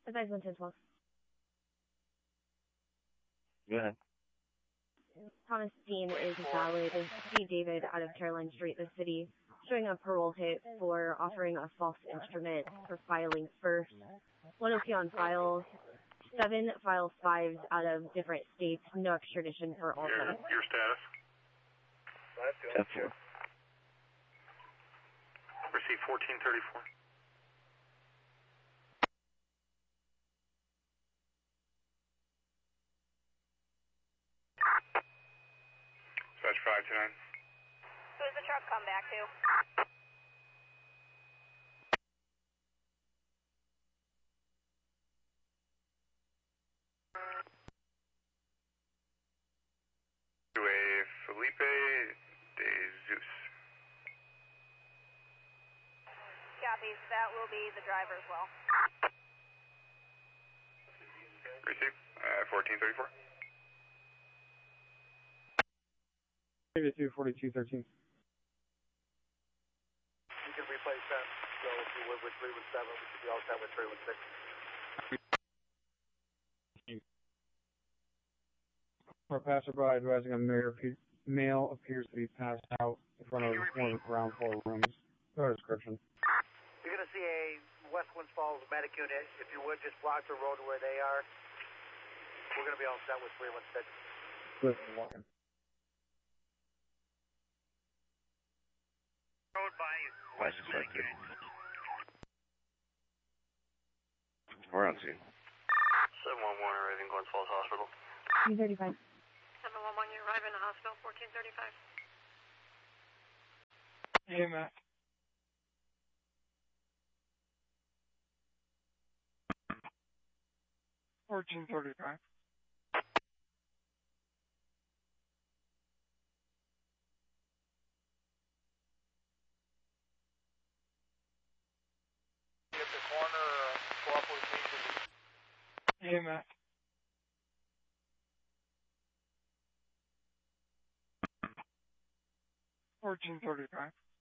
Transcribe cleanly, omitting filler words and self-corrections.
Advise 11012. Go ahead. Thomas Dean is valid. D. David out of Caroline Street, the city, showing a parole hit for offering a false instrument for filing first. 102 on file. 7 file 5s out of different states. No extradition for all of them. Your status? 10-4. Receive 1434. Dispatch 529. Who's the truck come back to? To a Felipe de Zeus. Copies. That will be the driver as well. Receive 1434. Maybe 24213. You can replace that. So if you live with 317, we should be all set with 316. For passerby advising a male appears to be passed out in front of one of the ground floor rooms. No description. You're going to see a West Winds Falls medic unit. If you would, just block the road where they are. We're going to be all set with 316. Good, walking. Road by License plate, good. We're on scene. 711 arriving Glens Falls Hospital. 335. 711, you arrive in the hospital, 1435. EMS. $14.35. At the corner, go up with me. EMS. $14.35.